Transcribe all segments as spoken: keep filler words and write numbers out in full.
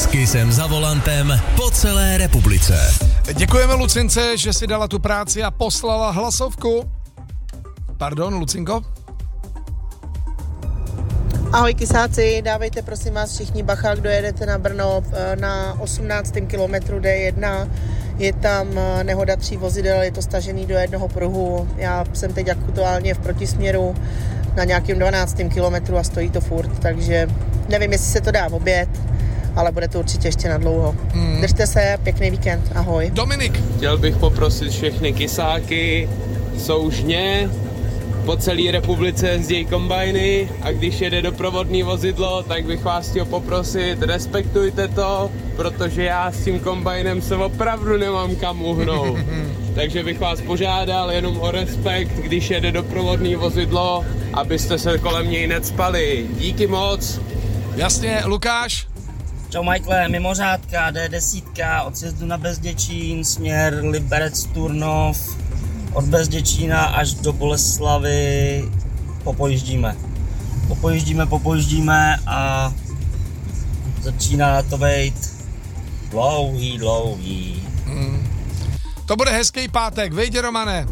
S Kissem za volantem po celé republice. Děkujeme Lucince, že si dala tu práci a poslala hlasovku. Pardon, Lucinko? Ahoj kysáci, dávejte prosím vás všichni bacha, kdo jedete na Brno na osmnáctém kilometru D jedna. Je tam nehoda tří vozidel, je to stažený do jednoho pruhu. Já jsem teď aktuálně v protisměru na nějakém dvanáctém kilometru a stojí to furt, takže nevím, jestli se to dá v oběd, ale bude to určitě ještě na dlouho. Mm. Držte se, pěkný víkend, ahoj. Dominik. Chtěl bych poprosit všechny kysáky, soužně, po celé republice jezdí kombajny a když jede doprovodný vozidlo, tak bych vás chtěl poprosit, respektujte to, protože já s tím kombajnem se opravdu nemám kam uhnout. Takže bych vás požádal jenom o respekt, když jede doprovodný vozidlo, abyste se kolem něj necpali. Díky moc. Jasně, Lukáš? Čau Michael, mimořádka, D deset od sjezdu na Bezděčín, směr Liberec Turnov, od Bezděčína až do Boleslavy popojíždíme. Popojíždíme, popojíždíme a začíná to být dlouhý, dlouhý. Hmm. To bude hezký pátek, vejde Romane.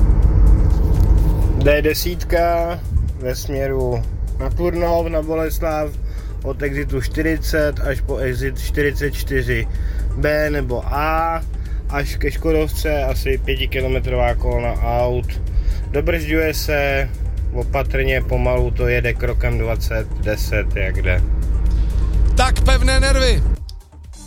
D deset ve směru na Turnov, na Boleslav, od exitu čtyřicet až po exit čtyřicet čtyři B nebo A, až ke Škodovce, asi pětikilometrová kolona aut. Dobržďuje se, opatrně, pomalu to jede krokem dvacet, deset, jak jde. Tak pevné nervy.